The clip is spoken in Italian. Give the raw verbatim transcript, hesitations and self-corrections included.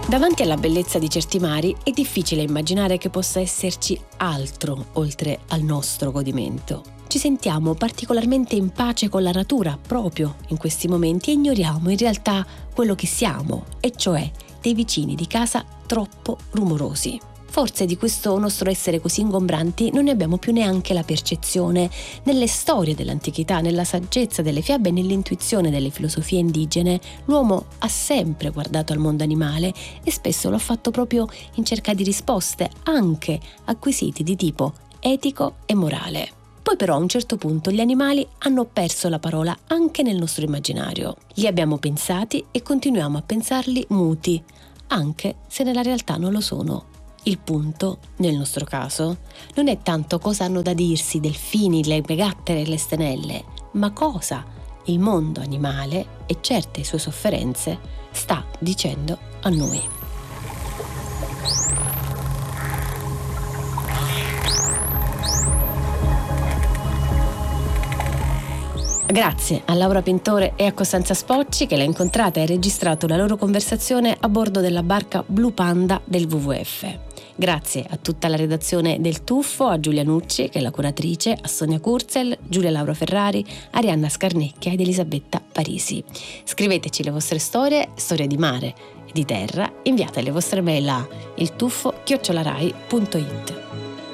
Davanti alla bellezza di certi mari è difficile immaginare che possa esserci altro oltre al nostro godimento. Ci sentiamo particolarmente in pace con la natura proprio in questi momenti e ignoriamo in realtà quello che siamo, e cioè dei vicini di casa troppo rumorosi. Forse di questo nostro essere così ingombranti non ne abbiamo più neanche la percezione. Nelle storie dell'antichità, nella saggezza delle fiabe e nell'intuizione delle filosofie indigene, l'uomo ha sempre guardato al mondo animale e spesso lo ha fatto proprio in cerca di risposte, anche a quesiti di tipo etico e morale. Poi però a un certo punto gli animali hanno perso la parola anche nel nostro immaginario. Li abbiamo pensati e continuiamo a pensarli muti, anche se nella realtà non lo sono. Il punto, nel nostro caso, non è tanto cosa hanno da dirsi i delfini, le megattere e le stenelle, ma cosa il mondo animale e certe sue sofferenze sta dicendo a noi. Grazie a Laura Pintore e a Costanza Spocci che l'ha incontrata e registrato la loro conversazione a bordo della barca Blue Panda del W W F. Grazie a tutta la redazione del Tuffo, a Giulia Nucci, che è la curatrice, a Sonia Kurzel, Giulia Laura Ferrari, Arianna Scarnecchia ed Elisabetta Parisi. Scriveteci le vostre storie, storie di mare e di terra, inviate le vostre mail a iltuffo chiocciola rai punto it.